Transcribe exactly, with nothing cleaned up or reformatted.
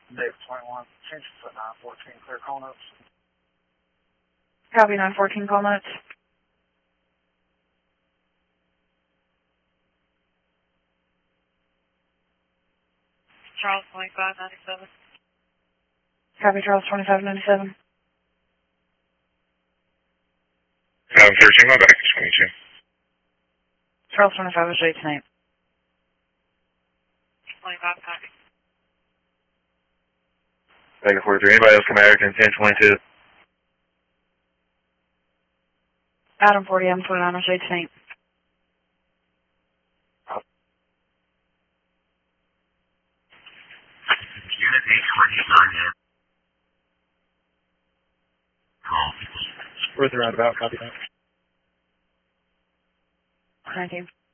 Dave twenty-one, change foot nine fourteen, clear call notes. Copy nine fourteen, call notes. Charles twenty-five ninety-seven. Copy Charles twenty-five ninety-seven. seven thirteen, my back is twenty-two. Charles twenty-five is J tonight. twenty-five copy. Back forty-three, anybody else come American ten twenty-two? Adam forty, M twenty-nine is J tonight. Unit eight twenty-nine in. Call. Worth the roundabout, copy that. Thank you.